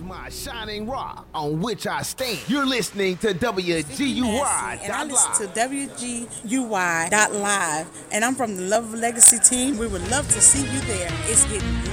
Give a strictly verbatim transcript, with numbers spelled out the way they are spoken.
my shining rock on which I stand. You're listening to W G U Y. And I listen to W G U Y dot live. And I'm from the Love Legacy team. We would love to see you there. It's getting